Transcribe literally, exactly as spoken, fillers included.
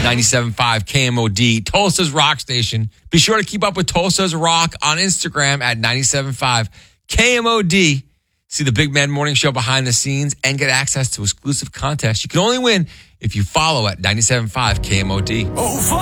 ninety-seven point five K M O D, Tulsa's rock station. Be sure to keep up with Tulsa's Rock on Instagram at ninety-seven point five K M O D. See the Big Man Morning Show behind the scenes and get access to exclusive contests you can only win if you follow at ninety-seven point five K M O D.